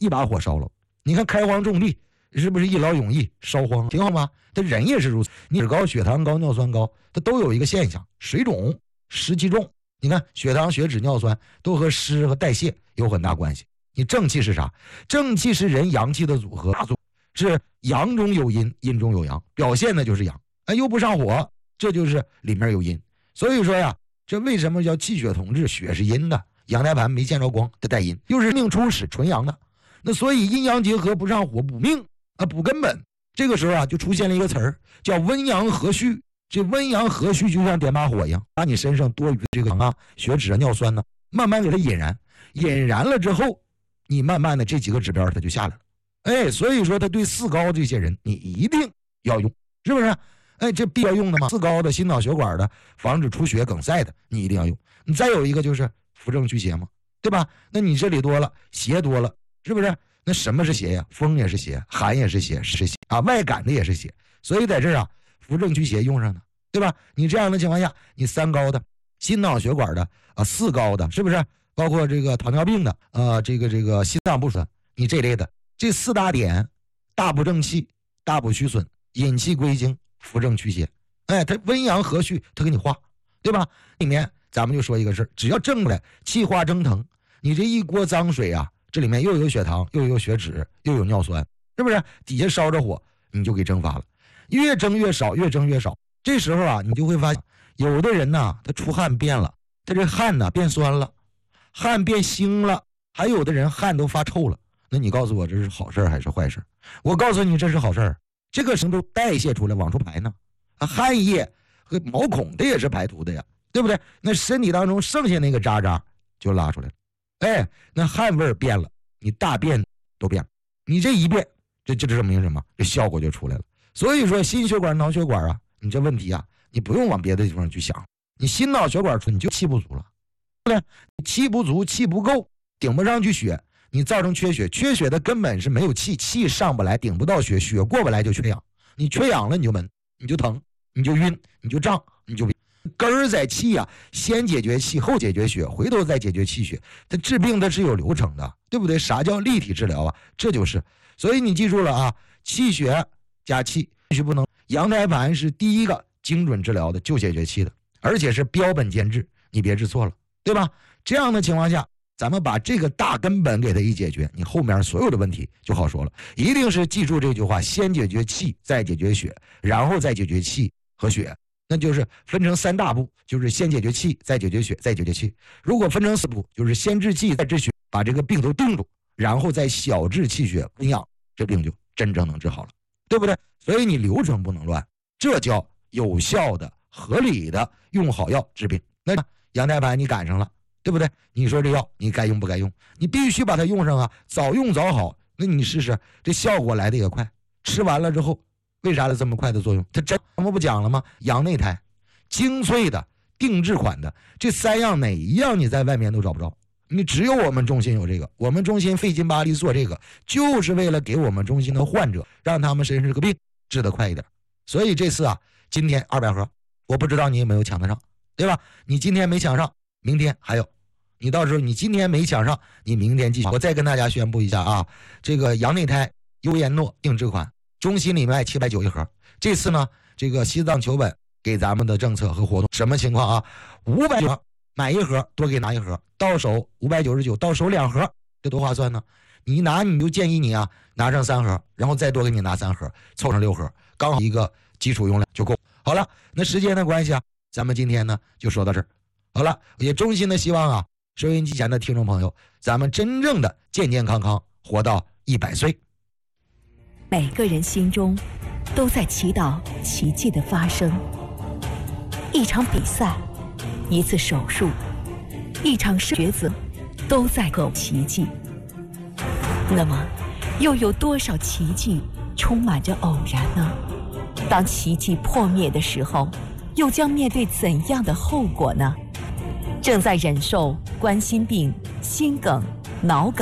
一把火烧了。你看开荒种地是不是一劳永逸烧荒，挺好吗？他人也是如此，你脂高、血糖高、尿酸高，它都有一个现象，水肿、湿气重。你看血糖、血脂、尿酸都和湿和代谢有很大关系。你正气是啥？正气是人阳气的组合，是阳中有阴，阴中有阳，表现的就是阳，又不上火，这就是里面有阴。所以说呀，这为什么叫气血同治？血是阴的，阳台盘没见着光，它带阴，又是命初始纯阳的。那所以阴阳结合不上火，补命啊，补根本。这个时候啊，就出现了一个词儿，叫温阳和煦。这温阳和煦就像点把火一样，把你身上多余这个糖啊、血脂啊、尿酸呢，慢慢给它引燃。引燃了之后，你慢慢的这几个指标它就下来了。所以说他对四高这些人，你一定要用，是不是？这必要用的嘛。四高的、心脑血管的、防止出血梗塞的，你一定要用。你再有一个就是扶正祛邪嘛，对吧？那你这里多了，邪多了，是不是？那什么是邪呀？风也是邪，寒也是邪，是邪啊，外感的也是邪。所以在这儿啊，扶正祛邪用上的，对吧？你这样的情况下，你三高的、心脑血管的啊，四高的，是不是？包括这个糖尿病的这个心脏不顺，你这类的这四大点，大补正气，大补虚损，引气归经，扶正祛邪。它温阳和煦，它给你化，对吧？里面咱们就说一个事，只要正过来，气化蒸腾，你这一锅脏水啊，这里面又有血糖，又有血脂，又有尿酸，是不是？底下烧着火，你就给蒸发了。越蒸越少，越蒸越少。这时候啊，你就会发现，有的人呢，他出汗变了，他这汗呢变酸了，汗变腥了，还有的人汗都发臭了。那你告诉我这是好事还是坏事？我告诉你这是好事，这个什么都代谢出来往出排呢。汗液和毛孔它也是排毒的呀，对不对？那身体当中剩下那个渣渣就拉出来了。那汗味变了，你大便都变了，你这一变，这就证明什么？这效果就出来了。所以说心血管、脑血管啊，你这问题啊，你不用往别的地方去想，你心脑血管你就气不足了，对不对？气不足，气不够，顶不上去血，你造成缺血。缺血的根本是没有气，气上不来，顶不到血，血过不来就缺氧。你缺氧了，你就闷，你就疼，你就晕，你就胀，你就根儿在气啊，先解决气，后解决血，回头再解决气血。它治病它是有流程的，对不对？啥叫立体治疗啊？这就是。所以你记住了啊，气血加气，必须不能。阳台盘是第一个精准治疗的，就解决气的，而且是标本兼治，你别治错了，对吧？这样的情况下，咱们把这个大根本给它一解决，你后面所有的问题就好说了。一定是记住这句话，先解决气，再解决血，然后再解决气和血。那就是分成三大步，就是先解决气，再解决血，再解决气。如果分成四步，就是先治气，再治血，把这个病都定住，然后再小治气血温养，这病就真正能治好了，对不对？所以你流程不能乱，这叫有效的、合理的用好药治病。那阳台盘你赶上了，对不对？你说这药你该用不该用，你必须把它用上啊，早用早好。那你试试，这效果来的也快，吃完了之后为啥有这么快的作用？它真我们不讲了吗？羊内胎精粹的定制款的，这三样哪一样你在外面都找不着，你只有我们中心有这个。我们中心费劲巴力做这个，就是为了给我们中心的患者，让他们身上这个病治得快一点。所以这次啊，今天200盒，我不知道你有没有抢得上，对吧？你今天没抢上，明天还有。你到时候你今天没抢上，你明天继续。我再跟大家宣布一下啊，这个羊内胎优颜诺定制款，中心里卖790一盒。这次呢，这个西藏求稳给咱们的政策和活动什么情况啊？500盒买一盒，多给拿一盒，到手599，到手2盒，这多划算呢！你一拿你就建议你啊，拿上3盒，然后再多给你拿3盒，凑成6盒，刚好一个基础用量就够。好了，那时间的关系啊，咱们今天呢就说到这儿。好了，也衷心的希望啊，收音机前的听众朋友，咱们真正的健健康康活到100岁。 每个人心中都在祈祷奇迹的发生。一场比赛，一次手术，一场抉择，都在渴奇迹。那么，又有多少奇迹充满着偶然呢？当奇迹破灭的时候，又将面对怎样的后果呢？正在忍受冠心病、心梗、脑梗